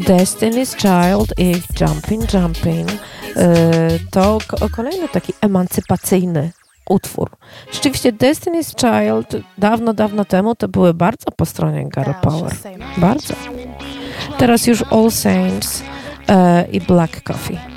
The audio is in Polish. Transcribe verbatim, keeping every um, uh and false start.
Destiny's Child i Jumpin' Jumpin' to kolejny taki emancypacyjny utwór. Rzeczywiście Destiny's Child dawno, dawno temu to były bardzo po stronie Girl Power. Bardzo. Teraz już All Saints i Black Coffee.